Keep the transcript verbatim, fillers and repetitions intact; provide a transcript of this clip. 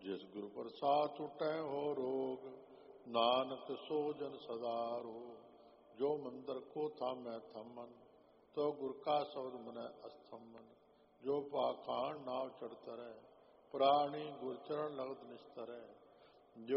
जिस गुरु प्रसाद टूटै हो रोग, नानक सो जन सदा रो। जो मंदिर को थामै थमन, तो गुर का शब्द मन अस्थमन। जो पाखांड नाव चढ़तर, प्राणी गुरचरण लगत निस्तर।